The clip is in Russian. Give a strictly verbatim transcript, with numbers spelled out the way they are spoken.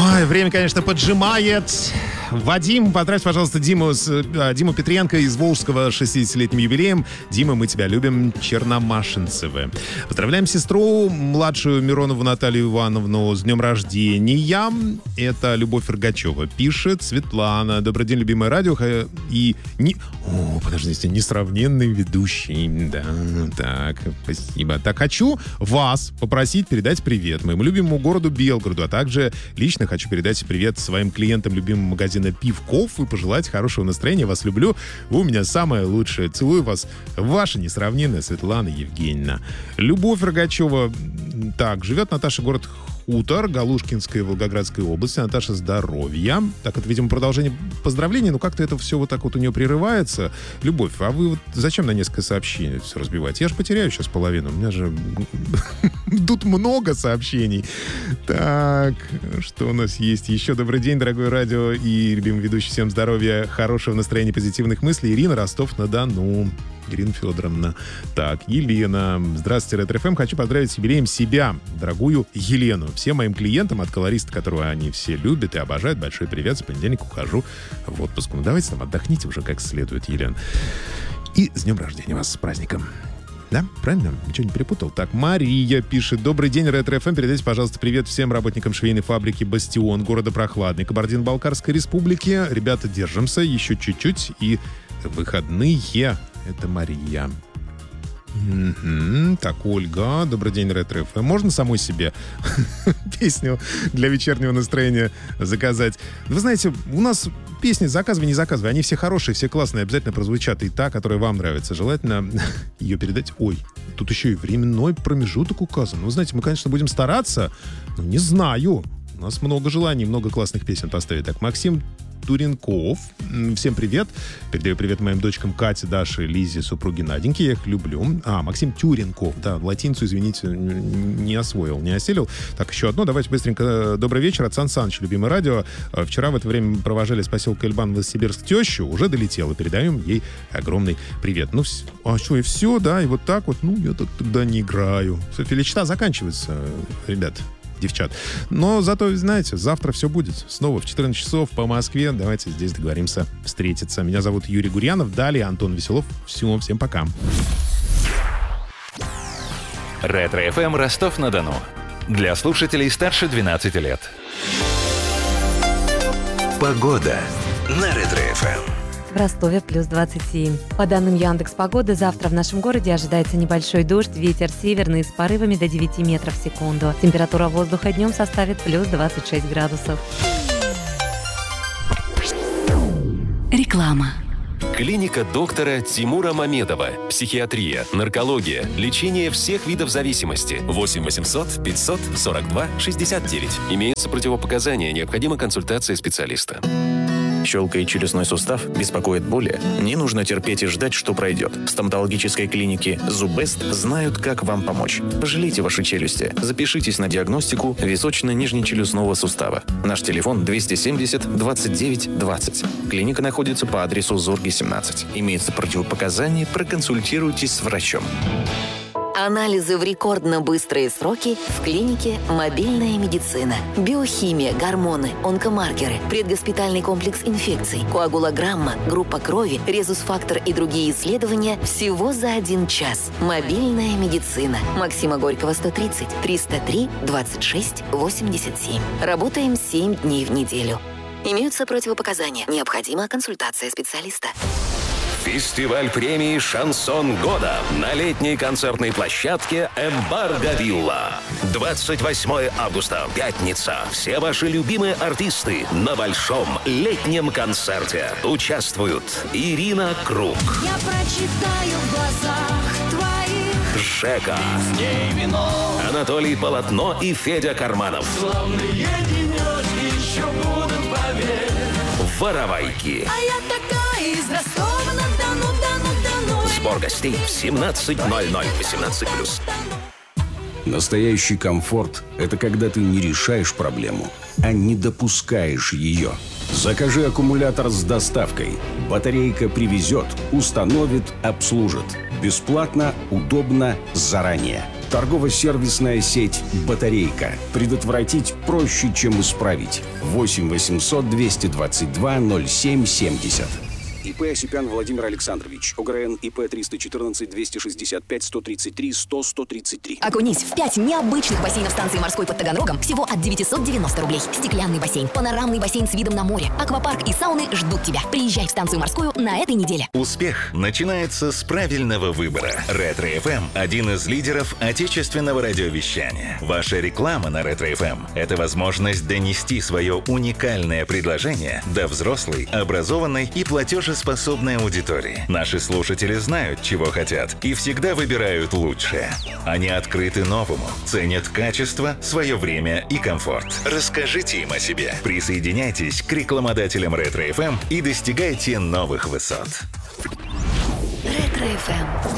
Ой, время, конечно, поджимает. Вадим, поздравь, пожалуйста, Диму, с, а, Диму Петренко из Волжского шестидесятилетним юбилеем. Дима, мы тебя любим, Черномашинцевы. Поздравляем сестру, младшую Миронову Наталью Ивановну, с днем рождения. Это Любовь Рогачева пишет. Светлана, добрый день, любимое радио. И не... О, подождите, несравненный ведущий. Да, так, спасибо. Так, хочу вас попросить передать привет моему любимому городу Белгороду, а также лично хочу передать привет своим клиентам любимого магазина Пивков и пожелать хорошего настроения. Вас люблю. Вы у меня самое лучшее. Целую вас. Ваша несравненная Светлана Евгеньевна. Любовь Рогачева. Так, живет Наташа, город Хутор, Галушкинская, Волгоградская область. Наташа, здоровья. Так, это, видимо, продолжение поздравлений, но как-то это все вот так вот у нее прерывается. Любовь, а вы вот зачем на несколько сообщений все разбиваете? Я же потеряю сейчас половину. У меня же тут много сообщений. Так, что у нас есть еще? Добрый день, дорогое радио и любимый ведущий. Всем здоровья, хорошего настроения, позитивных мыслей. Ирина, Ростов-на-Дону. Ирина Федоровна. Так, Елена. Здравствуйте, Ретро-ФМ. Хочу поздравить с юбилеем себя, дорогую Елену. Всем моим клиентам от колориста, которого они все любят и обожают, большой привет. С понедельника ухожу в отпуск. Ну, давайте там отдохните уже как следует, Елена. И с днем рождения вас, с праздником. Да, правильно? Ничего не перепутал? Так, Мария пишет. Добрый день, Ретро-ФМ. Передайте, пожалуйста, привет всем работникам швейной фабрики «Бастион» города Прохладный, Кабардино-Балкарской республики. Ребята, держимся еще чуть-чуть. И выходные. Это Мария. Mm-hmm. Так, Ольга. Добрый день, Ретро-ФМ. Можно самой себе песню для вечернего настроения заказать? Вы знаете, у нас песни заказывай, не заказывай. Они все хорошие, все классные. Обязательно прозвучат и та, которая вам нравится. Желательно ее передать. Ой, тут еще и временной промежуток указан. Вы знаете, мы, конечно, будем стараться, но не знаю. У нас много желаний, много классных песен поставить. Так, Максим Туренков. Всем привет. Передаю привет моим дочкам Кате, Даше, Лизе, супруге Наденьке. Я их люблю. А, Максим Тюренков. Да, латиницу, извините, не освоил, не осилил. Так, еще одно. Давайте быстренько. Добрый вечер. От Сан Саныч, любимое радио. Вчера в это время провожали с поселка Эльбан в Новосибирск тещу. Уже долетела. Передаем ей огромный привет. Ну, а что, и все, да? И вот так вот. Ну, я так тогда не играю. Филичта заканчивается, ребят. Девчат. Но зато, знаете, завтра все будет. Снова в четырнадцать часов по Москве. Давайте здесь договоримся встретиться. Меня зовут Юрий Гурьянов. Далее Антон Веселов. Всего, всем пока. Ретро-ФМ Ростов-на-Дону. Для слушателей старше двенадцати лет. Погода на Ретро-ФМ. В Ростове плюс двадцать семь. По данным Яндекс.Погоды, завтра в нашем городе ожидается небольшой дождь, ветер северный с порывами до девяти метров в секунду. Температура воздуха днем составит плюс двадцать шесть градусов. Реклама. Клиника доктора Тимура Мамедова. Психиатрия, наркология, лечение всех видов зависимости. восемь восемьсот пятьсот сорок два шестьдесят девять. Имеются противопоказания, необходима консультация специалиста. Щелкает челюстной сустав, беспокоит боли? Не нужно терпеть и ждать, что пройдет. В стоматологической клинике «Зубест» знают, как вам помочь. Пожалейте ваши челюсти. Запишитесь на диагностику височно-нижнечелюстного сустава. Наш телефон двести семьдесят двадцать девять двадцать. Клиника находится по адресу Зорги, семнадцать. Имеются противопоказания, проконсультируйтесь с врачом. Анализы в рекордно быстрые сроки в клинике «Мобильная медицина». Биохимия, гормоны, онкомаркеры, предгоспитальный комплекс инфекций, коагулограмма, группа крови, резус-фактор и другие исследования всего за один час. «Мобильная медицина». Максима Горького, сто тридцать, триста три двадцать шесть восемьдесят семь. Работаем семь дней в неделю. Имеются противопоказания. Необходима консультация специалиста. Фестиваль премии «Шансон года» на летней концертной площадке «Эмбарго Вилла». двадцать восьмого августа, пятница. Все ваши любимые артисты на большом летнем концерте. Участвуют Ирина Круг, я прочитаю в глазах твоих, Жека, вино, Анатолий Полотно и Федя Карманов. славные денечки еще будут, поверь. Воровайки. А я такая из Ростова-на-Дону, Дону-Дону. Сбор гостей в семнадцать ноль ноль, восемнадцать плюс. Настоящий комфорт – это когда ты не решаешь проблему, а не допускаешь ее. Закажи аккумулятор с доставкой. Батарейка привезет, установит, обслужит. Бесплатно, удобно, заранее. Торгово-сервисная сеть «Батарейка». Предотвратить проще, чем исправить. восемь восемьсот двести двадцать два ноль семь семьдесят. ИП Осипян Владимир Александрович. ОГРН ИП триста четырнадцать двести шестьдесят пять сто тридцать три сто сто тридцать три. Окунись в пять необычных бассейнов станции морской под Таганрогом всего от девятьсот девяносто рублей. Стеклянный бассейн, панорамный бассейн с видом на море, аквапарк и сауны ждут тебя. Приезжай в станцию морскую на этой неделе. Успех начинается с правильного выбора. Ретро эф эм – один из лидеров отечественного радиовещания. Ваша реклама на Ретро эф эм – это возможность донести свое уникальное предложение до взрослой, образованной и платежеспособной аудитории. Наши слушатели знают, чего хотят, и всегда выбирают лучшее. Они открыты новому, ценят качество, свое время и комфорт. Расскажите им о себе. Присоединяйтесь к рекламодателям Ретро эф эм и достигайте новых высот. Ретро эф эм.